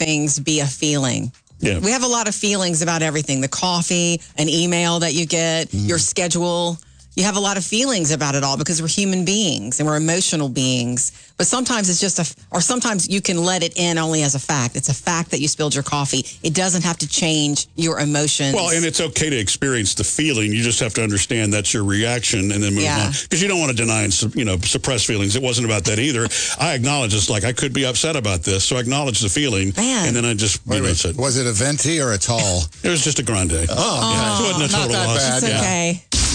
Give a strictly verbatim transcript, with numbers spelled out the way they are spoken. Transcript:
things be a feeling. Yeah. We have a lot of feelings about everything. The coffee, an email that you get, mm. your schedule. You have a lot of feelings about it all because we're human beings and we're emotional beings. But sometimes it's just a, or sometimes you can let it in only as a fact. It's a fact that you spilled your coffee. It doesn't have to change your emotions. Well, and it's okay to experience the feeling. You just have to understand that's your reaction and then move yeah. on. Because you don't want to deny and, you know, suppress feelings. It wasn't about that either. I acknowledge it's like, I could be upset about this. So I acknowledge the feeling. Man. And then I just, you wait, know, wait. said. Was it a venti or a tall? It was just a grande. Oh, yeah. It wasn't a not total that loss. bad. It's yeah. okay.